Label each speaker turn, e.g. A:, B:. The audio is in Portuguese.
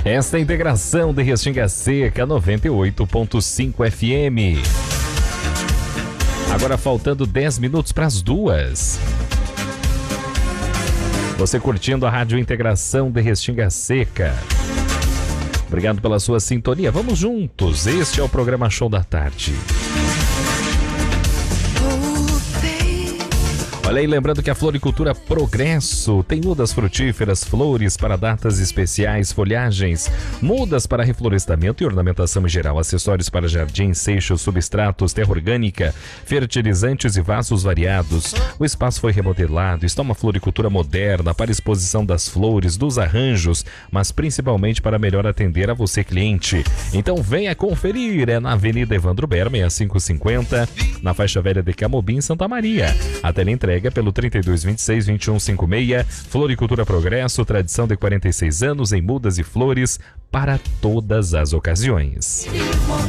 A: Esta é a integração de Restinga Seca 98.5 FM. Agora faltando 10 minutos para as 2. Você curtindo a Rádio Integração de Restinga Seca. Obrigado pela sua sintonia. Vamos juntos. Este é o programa Show da Tarde. Olha aí, lembrando que a Floricultura Progresso tem mudas frutíferas, flores para datas especiais, folhagens, mudas para reflorestamento e ornamentação em geral, acessórios para jardim, seixos, substratos, terra orgânica, fertilizantes e vasos variados. O espaço foi remodelado, está uma floricultura moderna para exposição das flores, dos arranjos, mas principalmente para melhor atender a você, cliente. Então venha conferir, é na Avenida Evandro Berma, 6550, na faixa velha de Camobim, Santa Maria. A teleentrega pelo 3226-2156. Floricultura Progresso, tradição de 46 anos em mudas e flores para todas as ocasiões.